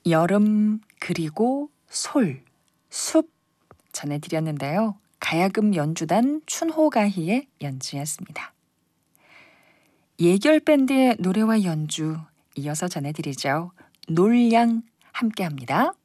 여름 그리고 솔, 숲 전해드렸는데요. 가야금 연주단 춘호가희의 연주였습니다. 예결밴드의 노래와 연주 이어서 전해드리죠. 놀량 함께합니다.